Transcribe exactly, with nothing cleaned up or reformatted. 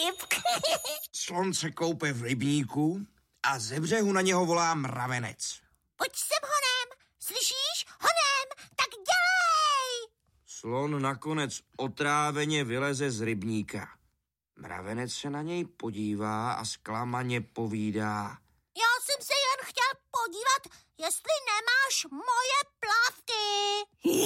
ryb. Slon se koupe v rybníku a ze břehu na něho volá mravenec. Pojď sem honem, slyšíš? Honem, tak dělej! Slon nakonec otráveně vyleze z rybníka. Mravenec se na něj podívá a zklamaně povídá. Já jsem se jen chtěl podívat, jestli nemáš moje plavky.